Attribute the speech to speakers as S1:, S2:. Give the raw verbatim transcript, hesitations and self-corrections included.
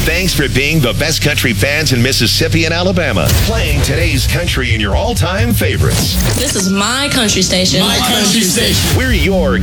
S1: Thanks for being the best country fans in Mississippi and Alabama. Playing today's country and your all-time favorites.
S2: This is my country station.
S3: My country station.
S1: We're your